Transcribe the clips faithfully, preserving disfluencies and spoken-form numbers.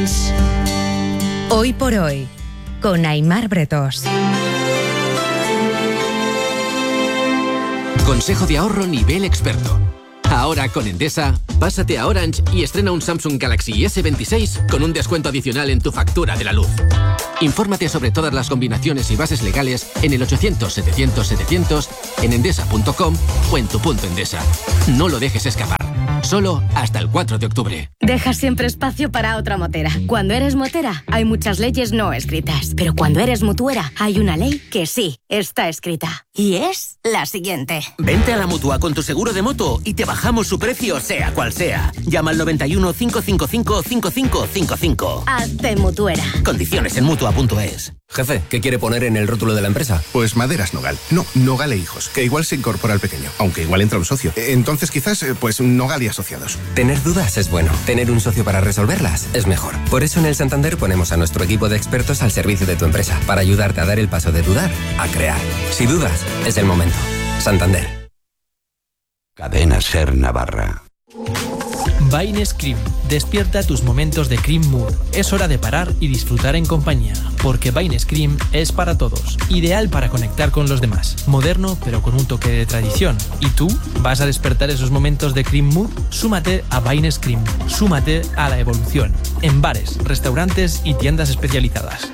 Hoy por hoy, con Aimar Bretós. Consejo de ahorro nivel experto. Ahora con Endesa, pásate a Orange y estrena un Samsung Galaxy ese veintiséis con un descuento adicional en tu factura de la luz. Infórmate sobre todas las combinaciones y bases legales en el ochocientos setecientos setecientos, en endesa punto com o en tu punto Endesa. No lo dejes escapar. Solo hasta el cuatro de octubre. Deja siempre espacio para otra motera. Cuando eres motera, hay muchas leyes no escritas. Pero cuando eres mutuera, hay una ley que sí está escrita. Y es la siguiente. Vente a la Mutua con tu seguro de moto y te bajamos su precio, sea cual sea. Llama al noventa y uno, cinco cinco cinco, cinco cinco cinco cinco. Hazte mutuera. Condiciones en mutua punto es. Jefe, ¿qué quiere poner en el rótulo de la empresa? Pues Maderas Nogal. No, Nogal e Hijos, que igual se incorpora al pequeño, aunque igual entra un socio. Entonces quizás, pues Nogal y Asociados. Tener dudas es bueno. Tener un socio para resolverlas es mejor. Por eso en el Santander ponemos a nuestro equipo de expertos al servicio de tu empresa, para ayudarte a dar el paso de dudar a crear. Si dudas, es el momento. Santander. Cadena Ser Navarra. Baines Cream. Despierta tus momentos de Cream Mood. Es hora de parar y disfrutar en compañía, porque Baines Cream es para todos. Ideal para conectar con los demás. Moderno, pero con un toque de tradición. ¿Y tú? ¿Vas a despertar esos momentos de Cream Mood? Súmate a Baines Cream. Súmate a la evolución. En bares, restaurantes y tiendas especializadas.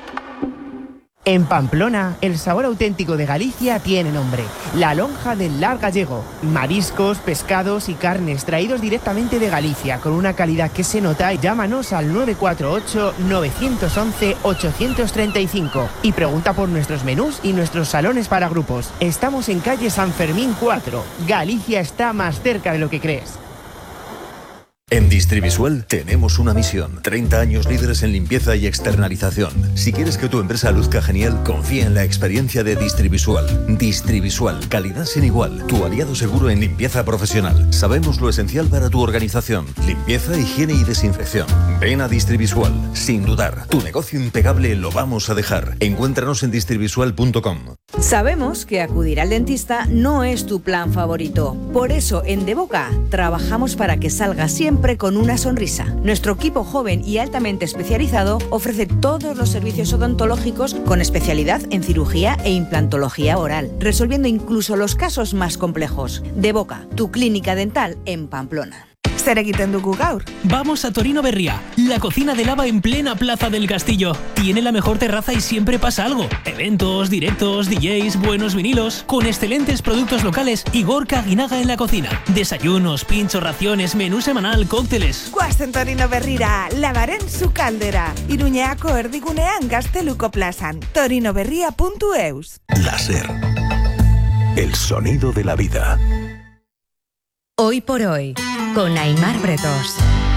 En Pamplona, el sabor auténtico de Galicia tiene nombre: la lonja del Lar Gallego. Mariscos, pescados y carnes traídos directamente de Galicia con una calidad que se nota. Llámanos al nueve cuatro ocho, nueve once, ocho tres cinco y pregunta por nuestros menús y nuestros salones para grupos. Estamos en calle San Fermín cuatro. Galicia está más cerca de lo que crees. En Distrivisual tenemos una misión: treinta años líderes en limpieza y externalización. Si quieres que tu empresa luzca genial, confía en la experiencia de Distrivisual. Distrivisual, calidad sin igual, tu aliado seguro en limpieza profesional. Sabemos lo esencial para tu organización: limpieza, higiene y desinfección. Ven a Distrivisual, sin dudar. Tu negocio impecable lo vamos a dejar. Encuéntranos en distrivisual punto com. Sabemos que acudir al dentista no es tu plan favorito. Por eso en De Boca trabajamos para que salga siempre con una sonrisa. Nuestro equipo joven y altamente especializado ofrece todos los servicios odontológicos con especialidad en cirugía e implantología oral, resolviendo incluso los casos más complejos. De Boca, tu clínica dental en Pamplona. Zer egiten dugu gaur? Vamos a Torino Berría, la cocina de lava en plena Plaza del Castillo. Tiene la mejor terraza y siempre pasa algo. Eventos, directos, D Js, buenos vinilos, con excelentes productos locales y Gorka Aguinaga en la cocina. Desayunos, pinchos, raciones, menú semanal, cócteles. Guazen Torino Berrira, lavaren su caldera. Iruñeako erdigunean Gazteluko plazan. torinoberria punto eus. Láser. El sonido de la vida. Hoy por hoy, con Aimar Bretós.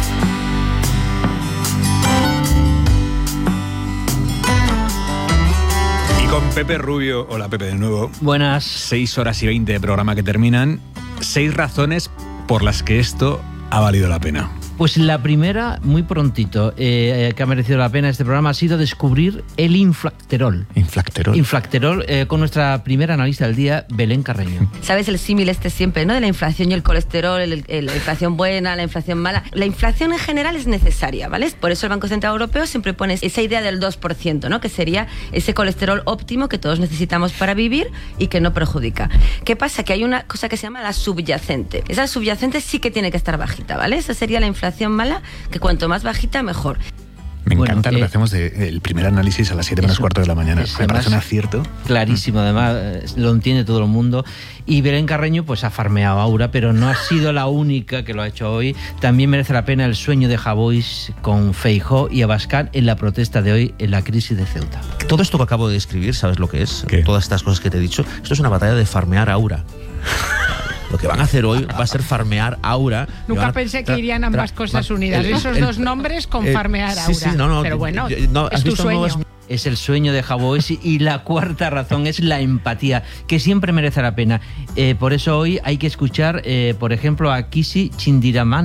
Y con Pepe Rubio. Hola Pepe de nuevo. Buenas. Seis horas y veinte de programa que terminan. Seis razones por las que esto ha valido la pena. Pues la primera, muy prontito, eh, que ha merecido la pena este programa, ha sido descubrir el inflacterol. Inflacterol. Inflacterol, eh, con nuestra primera analista del día, Belén Carreño. ¿Sabes el símil este siempre, ¿no? De la inflación y el colesterol, el, el, la inflación buena, la inflación mala. La inflación en general es necesaria, ¿vale? Por eso el Banco Central Europeo siempre pone esa idea del dos por ciento, ¿no? Que sería ese colesterol óptimo que todos necesitamos para vivir y que no perjudica. ¿Qué pasa? Que hay una cosa que se llama la subyacente. Esa subyacente sí que tiene que estar bajita, ¿vale? Esa sería la inflación mala, que cuanto más bajita, mejor. Me bueno, encanta lo eh, que hacemos del primer análisis a las siete menos cuarto de la mañana. Me parece un acierto. Clarísimo, además, eh, lo entiende todo el mundo. Y Belén Carreño pues ha farmeado a Aura, pero no ha sido la única que lo ha hecho hoy. También merece la pena el sueño de Javois con Feijóo y Abascal en la protesta de hoy en la crisis de Ceuta. Todo esto que acabo de describir, ¿sabes lo que es? ¿Qué? Todas estas cosas que te he dicho, esto es una batalla de farmear a Aura. Lo que van a hacer hoy va a ser farmear Aura. Nunca pensé que irían ambas cosas unidas. el, Esos el, dos nombres con el, farmear Aura. Sí, sí, no, no, pero bueno, yo, no, es tu sueño. Es... es el sueño de Javois. Y la cuarta razón es la empatía, que siempre merece la pena. Eh, por eso hoy hay que escuchar, eh, por ejemplo, a Kishi Chindiramani,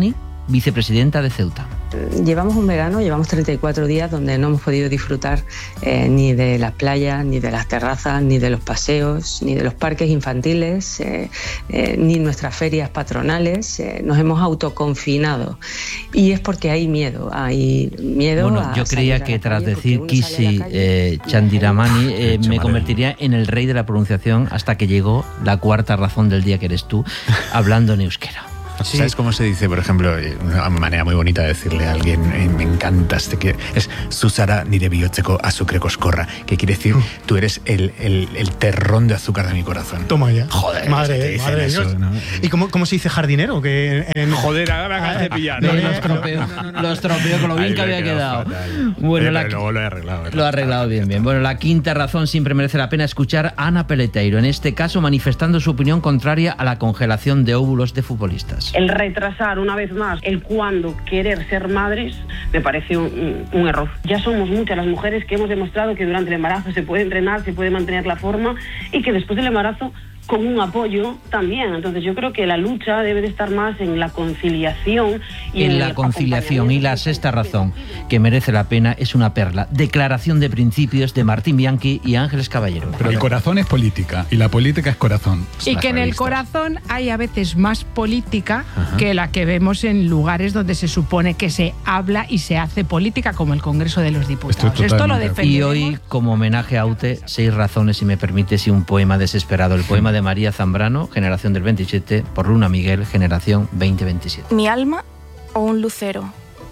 vicepresidenta de Ceuta. Llevamos un verano, llevamos treinta y cuatro días donde no hemos podido disfrutar eh, ni de las playas, ni de las terrazas, ni de los paseos, ni de los parques infantiles, eh, eh, ni nuestras ferias patronales. Eh, nos hemos autoconfinado y es porque hay miedo, hay miedo Bueno, a yo creía que tras decir Kisi eh, Chandiramani eh, me convertiría en el rey de la pronunciación hasta que llegó la cuarta razón del día, que eres tú, hablando en euskera. Sí. ¿Sabes cómo se dice, por ejemplo, una manera muy bonita de decirle a alguien, eh, me encantas, te quiero, es Susara nire bihotzeko azukre koskorra, que quiere decir, tú eres el, el, el terrón de azúcar de mi corazón. Toma ya. Joder, madre, madre eso, Dios. ¿no? ¿Y cómo, cómo se dice jardinero? Que en... Joder, ahora me acabas de pillar. No, lo estropeo, lo estropeo con lo bien Ahí que había quedado. Fatal. Bueno, Oye, la, pero luego lo he arreglado. ¿verdad? Lo ha arreglado bien, bien. Bueno, la quinta razón, siempre merece la pena escuchar a Ana Peleteiro, en este caso manifestando su opinión contraria a la congelación de óvulos de futbolistas. El retrasar una vez más el cuándo querer ser madres me parece un, un error. Ya somos muchas las mujeres que hemos demostrado que durante el embarazo se puede entrenar, se puede mantener la forma y que después del embarazo con un apoyo también. Entonces yo creo que la lucha debe de estar más en la conciliación y en, en la conciliación. Y la sexta razón que merece la pena es una perla: declaración de principios de Martín Bianchi y Ángeles Caballero. Pero el corazón es política y la política es corazón. Y que en el corazón hay a veces más política Ajá. que la que vemos en lugares donde se supone que se habla y se hace política, como el Congreso de los Diputados. Esto lo defendemos. Y hoy, como homenaje a Aute, seis razones, si me permites, y un poema desesperado. El poema de María Zambrano, generación del veintisiete, por Luna Miguel, generación veinte veintisiete. Mi alma o un lucero.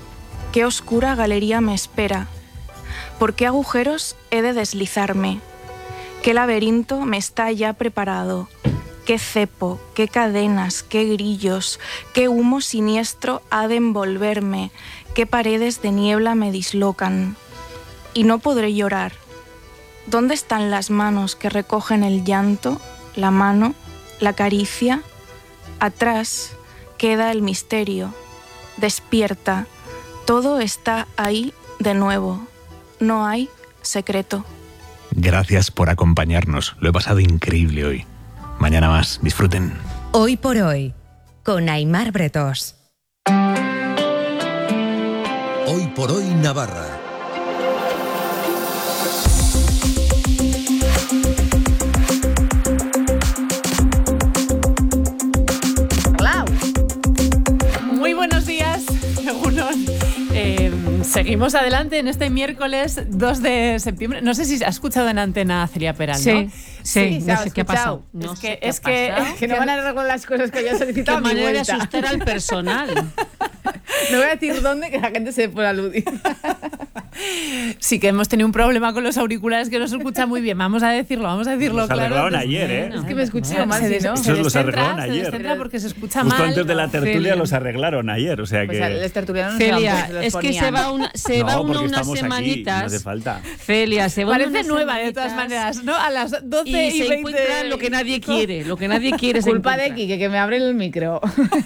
Qué oscura galería me espera. ¿Por qué agujeros he de deslizarme? ¿Qué laberinto me está ya preparado? ¿Qué cepo, qué cadenas, qué grillos, qué humo siniestro ha de envolverme? ¿Qué paredes de niebla me dislocan? Y no podré llorar. ¿Dónde están las manos que recogen el llanto, la mano, la caricia? Atrás queda el misterio. Despierta. Todo está ahí de nuevo. No hay secreto. Gracias por acompañarnos. Lo he pasado increíble hoy. Mañana más. Disfruten. Hoy por hoy, con Aimar Bretos. Hoy por hoy Navarra. Muy buenos días, Egunon. Eh, seguimos adelante en este miércoles dos de septiembre. No sé si has escuchado en antena a Celia Peral, sí, ¿no? Sí, sí, no sé qué ha pasado. No es sé que, qué es ha que, pasado. que no van a arreglar las cosas que yo he solicitado. Qué manera de asustar al personal. No voy a decir dónde, que la gente se pueda aludir. Sí que hemos tenido un problema con los auriculares que no se escucha muy bien. Vamos a decirlo, vamos a decirlo los claro. arreglaron ayer, ¿eh? Es que me escuché mal, si no. Esos los arreglaron ayer. Se descentra porque se escucha Justo mal. antes de la tertulia Celia. los arreglaron ayer, o sea pues que... los tertulianos Celia, no es que se va una, se no, va una porque unas estamos semanitas. Aquí, no hace falta. Celia, se va Parece unas nueva semanitas, de todas maneras, ¿no? A las doce y, y, se veinte. encuentra lo que nadie quiere, lo que nadie quiere se Culpa encuentra. de Kike, que me abre el micro.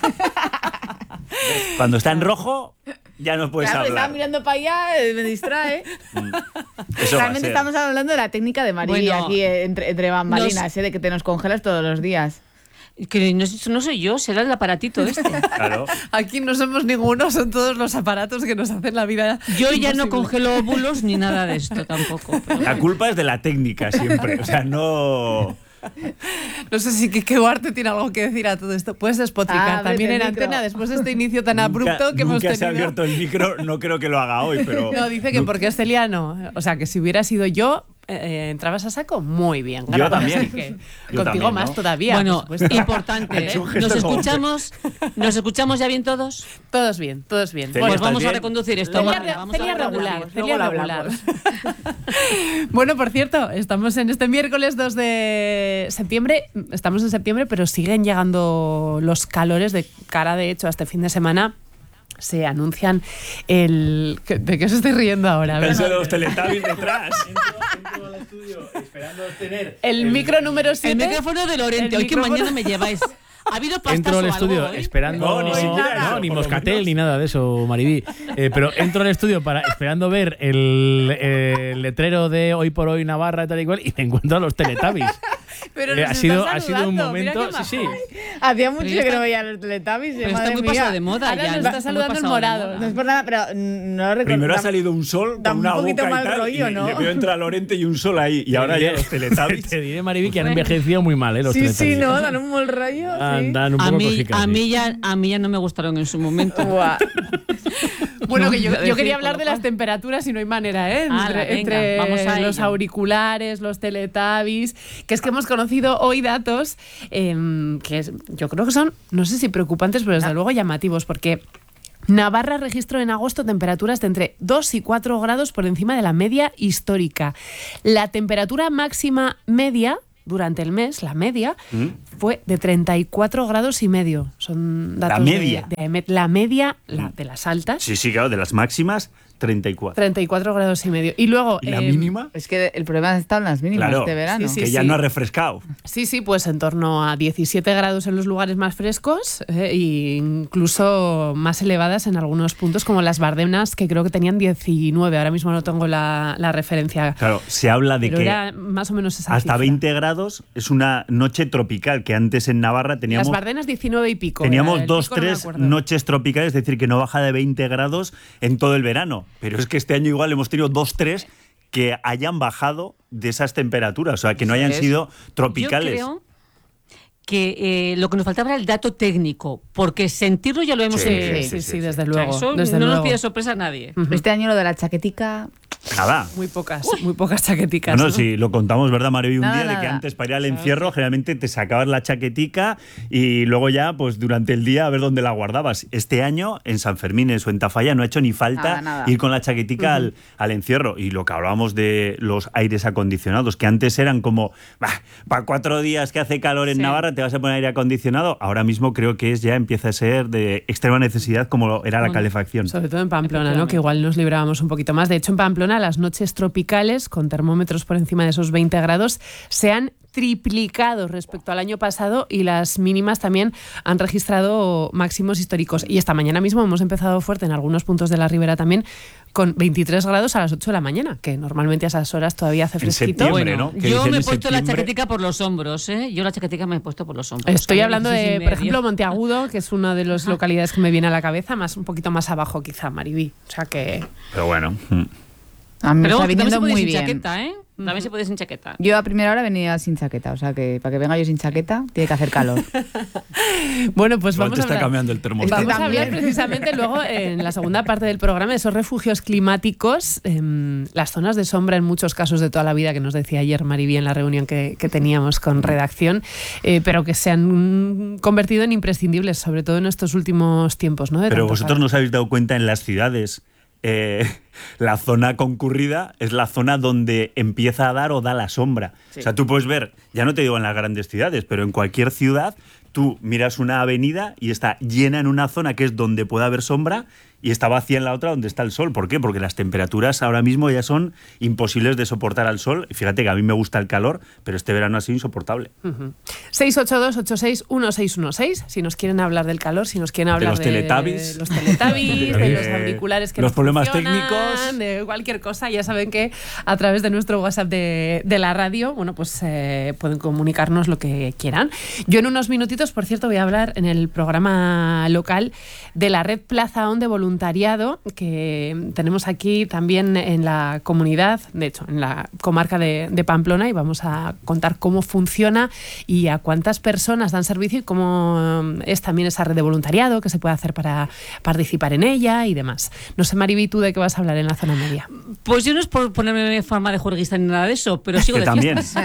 Cuando está en rojo, ya no puedes claro, hablar. Estaba mirando para allá, eh, me distrae. Eso Realmente estamos hablando de la técnica de María Bueno, aquí eh, entre, entre bambalinas, nos- eh, de que te nos congelas todos los días. Que no, no soy yo, será el aparatito este. Claro. Aquí no somos ninguno, son todos los aparatos que nos hacen la vida. Yo ya no imposible. congelo óvulos ni nada de esto tampoco. pero- La culpa es de la técnica siempre, o sea, no... No sé si Kike Duarte tiene algo que decir a todo esto. Puedes despotricar Ah, también en ábrete el micro. antena después de este inicio tan Nunca- abrupto que hemos nunca tenido. se ha abierto el micro, no creo que lo haga hoy, pero... No, dice que porque es celiano. O sea, que si hubiera sido yo, eh, entrabas a saco muy bien. Yo Grabado, también. así que Yo contigo también, más ¿no? todavía. Bueno, por supuesto. importante. Ha hecho un gesto ¿Nos como- escuchamos? ¿Nos escuchamos ya bien todos? Todos bien, todos bien. Celia, Pues ¿estás vamos a bien? reconducir esto. Celia, Marta, vamos Celia a regular, reconducir. Celia Luego lo regular. hablamos. Bueno, por cierto, estamos en este miércoles dos de septiembre, estamos en septiembre, pero siguen llegando los calores de cara, de hecho, a este fin de semana. Se anuncian el... ¿De qué os estoy riendo ahora? A ver. Eso de los Teletubbies detrás. El micro número El siete. micrófono de Lorente, hoy que micrófono- mañana me lleváis. ¿Ha habido pastas Entro al o estudio algo hoy? esperando. No, ni siquiera no, eso, ni por lo moscatel menos. ni nada de eso, Maribí. Eh, pero entro al estudio para esperando ver el, el letrero de Hoy por Hoy Navarra y tal y cual y me encuentro a los Teletubbies. Pero Eh, nos ha, sido, está ha sido un saludando, mira momento. qué Sí, sí. majo. Hacía mucho Pero que está- no veía los Teletubbies. pero madre está muy mía. pasado de moda Ahora ya. nos está está muy saludando el pasado de morado. moda. No es por nada, pero mm, no lo recuerdo. Primero ha Da- salido un sol da con un una poquito boca mal y tal, rollo, y ¿no? le veo entre a Lorente y un sol ahí. Y ahora ya los Teletubbies. Te diré, Mariby, que han envejecido muy mal, ¿eh? Los Sí, sí, Teletubbies. no, dan un mal rollo. Dan, sí. dan un A poco mí, cojicas, a, sí. mí ya, a mí ya no me gustaron en su momento. Buah. Bueno, que yo, Iba a yo decir, quería con hablar lo de cual- las temperaturas y no hay manera, ¿eh? Ala, Entre, venga, entre vamos a los ello. auriculares, los Teletubbies, que es que hemos conocido hoy datos eh, que es- yo creo que son, no sé si preocupantes, pero desde luego llamativos, porque Navarra registró en agosto temperaturas de entre dos y cuatro grados por encima de la media histórica. La temperatura máxima media durante el mes, la media, ¿Mm? fue de treinta y cuatro grados y medio. Son datos de- media? de, de- la media, la, de las altas, Sí, sí, claro, de las máximas, treinta y cuatro. treinta y cuatro grados y medio. Y luego... ¿Y la eh, mínima? Es que el problema está en las mínimas Claro, este verano. Sí, sí, que ya sí. no ha refrescado. Sí, sí, pues en torno a diecisiete grados en los lugares más frescos eh, e incluso más elevadas en algunos puntos, como las Bardenas, que creo que tenían diecinueve. Ahora mismo no tengo la, la referencia. Claro, se habla de Pero que era más o menos esa hasta cifra. veinte grados es una noche tropical, que antes en Navarra teníamos... Las Bardenas diecinueve y pico. Teníamos era, el dos, pico no me tres acuerdo. noches tropicales, es decir, que no baja de veinte grados en todo el verano. Pero es que este año igual hemos tenido dos, tres que hayan bajado de esas temperaturas, o sea, que no hayan es. sido tropicales. Yo creo que eh, lo que nos faltaba era el dato técnico, porque sentirlo ya lo hemos Sí, sentido. Sí, sí, sí, sí, sí, sí. desde O sea, luego. eso desde no luego. nos pide sorpresa a nadie. Este año lo de la chaquetica. Nada. Muy pocas, muy pocas chaqueticas. No, no, ¿no? sí, lo contamos, ¿verdad, Mario? Y un Nada, día de que nada. antes para ir al encierro generalmente te sacabas la chaquetica y luego ya, pues durante el día a ver dónde la guardabas. Este año en San Fermín o en Tafalla no ha hecho ni falta Nada, nada. ir con la chaquetica al, al encierro. Y lo que hablábamos de los aires acondicionados, que antes eran como, para cuatro días que hace calor en Sí. Navarra te vas a poner aire acondicionado. Ahora mismo creo que es ya empieza a ser de extrema necesidad como lo era la Bueno, calefacción. Sobre todo en Pamplona, ¿no? Que igual nos librábamos un poquito más. De hecho, en Pamplona las noches tropicales, con termómetros por encima de esos veinte grados, se han triplicado respecto al año pasado y las mínimas también han registrado máximos históricos. Y esta mañana mismo hemos empezado fuerte en algunos puntos de la Ribera también, con veintitrés grados a las ocho de la mañana, que normalmente a esas horas todavía hace En fresquito. septiembre, Bueno, ¿no? Que yo dicen me he en puesto la septiembre. chaquetica por los hombros, ¿eh? Yo la chaquetica me he puesto por los hombros. Estoy O sea, hablando seis y de, por medio. ejemplo, Monteagudo, que es una de las localidades que me viene a la cabeza, más un poquito más abajo quizá, Maribí. O sea que... Pero bueno. mm. A mí me Pero está vamos, que también viniendo se puede muy sin bien. chaqueta, ¿eh? También se puede sin chaqueta. Yo a primera hora venía sin chaqueta, o sea que para que venga yo sin chaqueta tiene que hacer calor. Bueno, pues Igual vamos te a está hablar. cambiando el termostato. Vamos a también. hablar precisamente luego en la segunda parte del programa de esos refugios climáticos, em, las zonas de sombra en muchos casos de toda la vida, que nos decía ayer Mariby en la reunión que, que teníamos con redacción, eh, pero que se han convertido en imprescindibles, sobre todo en estos últimos tiempos, ¿no? De Pero tanto vosotros calor. no os habéis dado cuenta en las ciudades. eh, la zona concurrida es la zona donde empieza a dar o da la sombra. Sí. O sea, tú puedes ver, ya no te digo en las grandes ciudades, pero en cualquier ciudad, tú miras una avenida y está llena en una zona que es donde puede haber sombra y está vacía en la otra donde está el sol. ¿Por qué? Porque las temperaturas ahora mismo ya son imposibles de soportar al sol. Y fíjate que a mí me gusta el calor, pero este verano ha sido insoportable. Ujú. seis ocho dos ocho seis uno seis uno seis, si nos quieren hablar del calor, si nos quieren hablar los de Teletubbies. los Teletubbies, de los Eh, auriculares que los no problemas funcionan, técnicos. de cualquier cosa, ya saben que a través de nuestro WhatsApp de, de la radio, bueno, pues eh, pueden comunicarnos lo que quieran. Yo en unos minutitos, por cierto, voy a hablar en el programa local de la red Plaza On de voluntariado que tenemos aquí también en la comunidad, de hecho, en la comarca de, de Pamplona, y vamos a contar cómo funciona y a cuántas personas dan servicio y cómo es también esa red de voluntariado, qué se puede hacer para participar en ella y demás. No sé, Mariby, ¿tú de qué vas a hablar en la zona media? Pues yo no es por ponerme en forma de juerguista ni nada de eso, pero sigo Que de también. fiestas.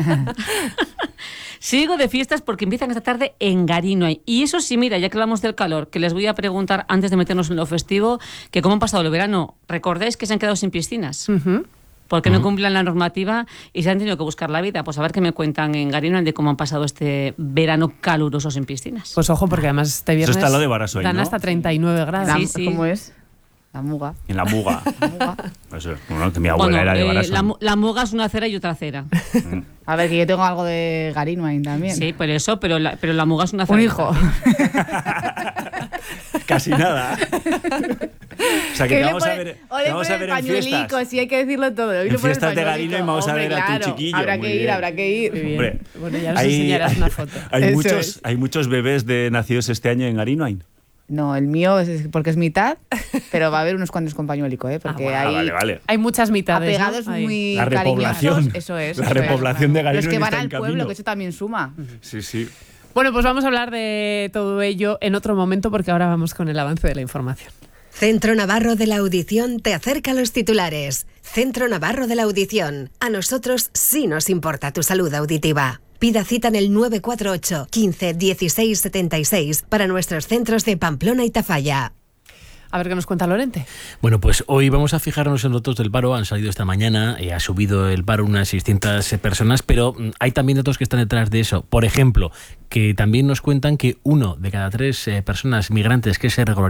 Sigo de fiestas porque empiezan esta tarde en Garinoa. Y eso sí, mira, ya que hablamos del calor, que les voy a preguntar antes de meternos en lo festivo, que cómo han pasado el verano. ¿Recordáis que se han quedado sin piscinas? Uh-huh. Porque no cumplan la normativa y se han tenido que buscar la vida. Pues a ver qué me cuentan en Garinoa de cómo han pasado este verano caluroso sin piscinas. Pues ojo, porque además este viernes está lo de Barasoy, dan ¿no? hasta treinta y nueve grados. La- Sí, sí. ¿Cómo es? La muga. En la muga. Eso, bueno, que mi abuela Bueno, era de eh, Barasoy. la, mu- la muga es una cera y otra cera. A ver, que yo tengo algo de Garinoain también. Sí, por eso, pero la, pero la muga es una cera. Un y hijo. otra cera. Casi nada. O sea, que te vamos a ver, te vamos a ver en fiestas. Sí, hay que decirlo todo. Hoy En fiestas de Garino y vamos a ver Hombre, a tu claro. chiquillo. Habrá Muy que ir, bien. habrá que ir. Hombre, Bueno, ya nos hay, enseñarás una foto. Hay Eso muchos, es. hay muchos bebés de nacidos este año en Garinoain. No, el mío es porque es mitad, pero va a haber unos cuantos con pañuelico, ¿eh? Porque Ah, hay vale, vale. Hay muchas mitades, ¿no? apegados Ahí. muy La repoblación. cariñosos. Eso es. La eso es. repoblación de Garino Los que van está en al pueblo, camino. que eso también suma. Sí, sí. Bueno, pues vamos a hablar de todo ello en otro momento porque ahora vamos con el avance de la información. Centro Navarro de la Audición te acerca a los titulares. Centro Navarro de la Audición. A nosotros sí nos importa tu salud auditiva. Pida cita en el nueve cuatro ocho, quince, dieciséis, setenta y seis para nuestros centros de Pamplona y Tafalla. A ver qué nos cuenta Lorente. Bueno, pues hoy vamos a fijarnos en los datos del paro. Han salido esta mañana y ha subido el paro unas seiscientas personas, pero hay también datos que están detrás de eso. Por ejemplo, que también nos cuentan que uno de cada tres eh, personas migrantes que se regularizan